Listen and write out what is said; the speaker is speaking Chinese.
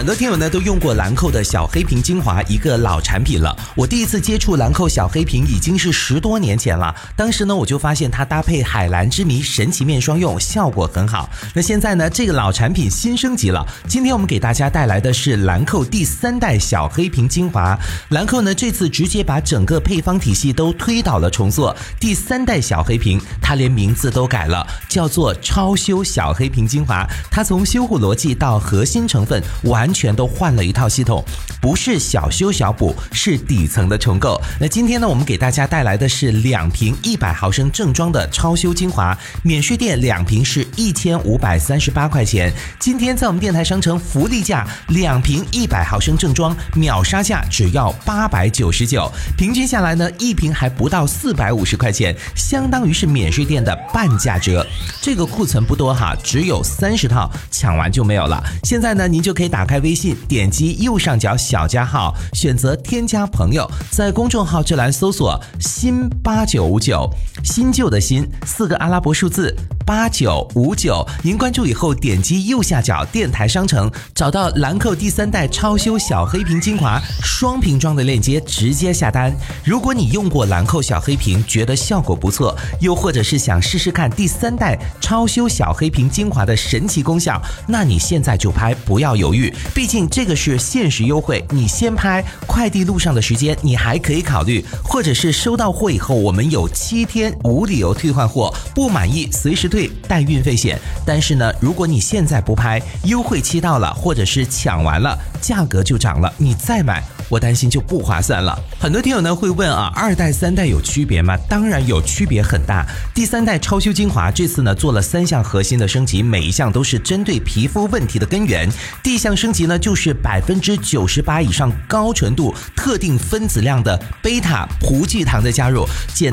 很多听友呢都用过兰蔻的小黑瓶精华，一个老产品了。我第一次接触兰蔻小黑瓶已经是10多年前了，当时呢我就发现它搭配海蓝之谜神奇面霜用效果很好。那现在呢这个老产品新升级了，今天我们给大家带来的是兰蔻第3代小黑瓶精华。兰蔻呢这次直接把整个配方体系都推倒了重做，第3代小黑瓶它连名字都改了，叫做超修小黑瓶精华。它从修护逻辑到核心成分完全都换了一套系统，不是小修小补，是底层的重构。那今天呢我们给大家带来的是2瓶100毫升正装的超修精华，免税店2瓶是1538块钱，今天在我们电台商城福利价2瓶100毫升正装秒杀价只要899，平均下来呢1瓶还不到450块钱，相当于是免税店的半价折。这个库存不多哈，只有30套，抢完就没有了。现在呢您就可以打开微信，点击右上角小加号，选择添加朋友，在公众号这栏搜索新8959，新旧的新4个阿拉伯数字8959，您关注以后点击右下角电台商城，找到兰蔻第3代超修小黑瓶精华双瓶装的链接，直接下单。如果你用过兰蔻小黑瓶觉得效果不错，又或者是想试试看第3代超修小黑瓶精华的神奇功效，那你现在就拍，不要犹豫，毕竟这个是限时优惠，你先拍，快递路上的时间你还可以考虑，或者是收到货以后我们有7天无理由退换货，不满意随时退，带运费险。但是呢如果你现在不拍，优惠期到了或者是抢完了，价格就涨了，你再买我担心就不划算了。很多听友呢会问啊，2代3代有区别吗？当然有区别很大。第3代超修精华这次呢做了3项核心的升级，每一项都是针对皮肤问题的根源。第一项升级呢就是98%以上高纯度特定分子量的贝塔葡聚糖的加入，